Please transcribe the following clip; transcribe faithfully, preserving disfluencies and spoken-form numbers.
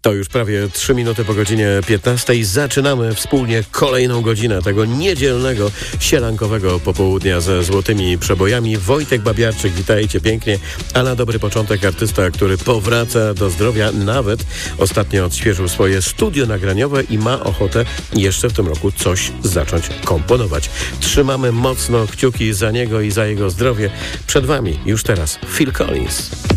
To już prawie trzy minuty po godzinie piętnastej. Zaczynamy wspólnie kolejną godzinę tego niedzielnego, sielankowego popołudnia ze złotymi przebojami. Wojtek Babiarczyk, witajcie pięknie, a na dobry początek artysta, który powraca do zdrowia, nawet ostatnio odświeżył swoje studio nagraniowe i ma ochotę jeszcze w tym roku coś zacząć komponować. Trzymamy mocno kciuki za niego i za jego zdrowie. Przed wami już teraz Phil Collins.